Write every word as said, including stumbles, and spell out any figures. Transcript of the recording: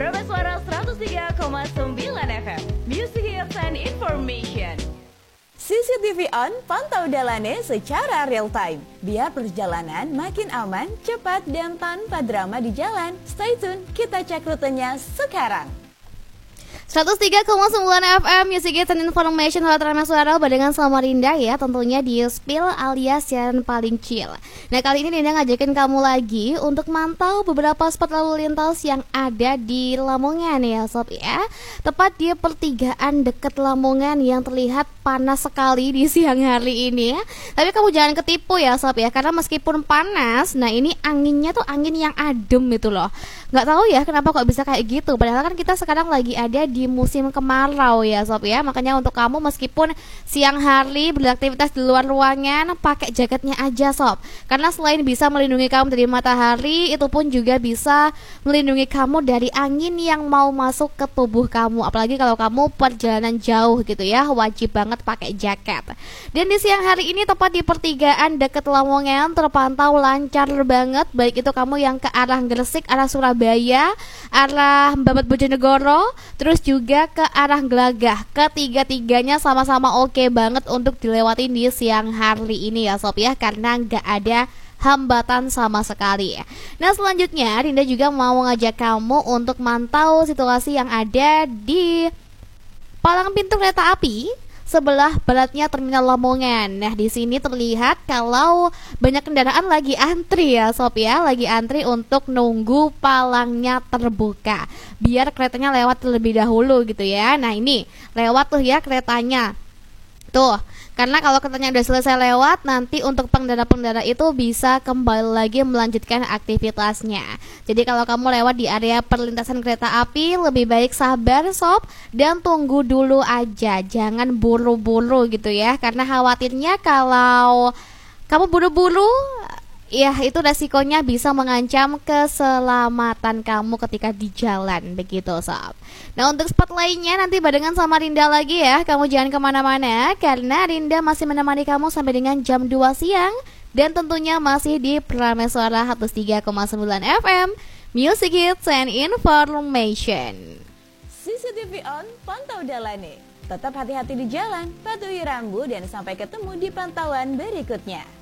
Prameswara seratus tiga koma sembilan F M. Music Hits and Information. C C T V on, pantau Dalane secara real time. Biar perjalanan makin aman, cepat, dan tanpa drama di jalan. Stay tune, kita cek rutenya sekarang. seratus tiga koma sembilan F M Music Hits and Information Holat Prameswara barengan sama Rinda ya, tentunya di Spill alias yang paling chill. Nah, kali ini Rinda ngajakin kamu lagi untuk mantau beberapa spot lalu lintas yang ada di Lamongan ya sob ya. Tepat di pertigaan dekat Lamongan yang terlihat panas sekali di siang hari ini ya. Tapi kamu jangan ketipu ya sob ya, karena meskipun panas, nah ini anginnya tuh angin yang adem itu loh. Nggak tahu ya kenapa kok bisa kayak gitu, padahal kan kita sekarang lagi ada di musim kemarau ya sob ya. Makanya untuk kamu meskipun siang hari beraktivitas di luar ruangan, pakai jaketnya aja sob, karena selain bisa melindungi kamu dari matahari, itu pun juga bisa melindungi kamu dari angin yang mau masuk ke tubuh kamu. Apalagi kalau kamu perjalanan jauh gitu ya, wajib banget pakai jaket. Dan di siang hari ini tepat di pertigaan dekat Lamongan terpantau lancar banget, baik itu kamu yang ke arah Gresik, arah Surabaya, arah Babat Bojonegoro, terus juga ke arah Glagah. Ketiga-tiganya sama-sama oke banget untuk dilewatin di siang hari ini ya sob ya, karena nggak ada hambatan sama sekali. Nah, selanjutnya Rinda juga mau ngajak kamu untuk mantau situasi yang ada di palang pintu kereta api sebelah baratnya Terminal Lamongan. Nah, di sini terlihat kalau banyak kendaraan lagi antri ya sob ya, lagi antri untuk nunggu palangnya terbuka biar keretanya lewat terlebih dahulu gitu ya. Nah, ini lewat tuh ya keretanya. Tuh, karena kalau keretanya udah selesai lewat, nanti untuk pengendara-pengendara itu bisa kembali lagi melanjutkan aktivitasnya. Jadi kalau kamu lewat di area perlintasan kereta api, lebih baik sabar sob dan tunggu dulu aja, jangan buru-buru gitu ya. Karena khawatirnya kalau kamu buru-buru, ya itu resikonya bisa mengancam keselamatan kamu ketika di jalan, begitu sob. Nah, untuk spot lainnya nanti barengan sama Rinda lagi ya. Kamu jangan kemana-mana, karena Rinda masih menemani kamu sampai dengan jam dua siang. Dan tentunya masih di Prameswara seratus tiga koma sembilan F M Music Hits and Information. C C T V on, pantau Dalane. Tetap hati-hati di jalan, patuhi rambu, dan sampai ketemu di pantauan berikutnya.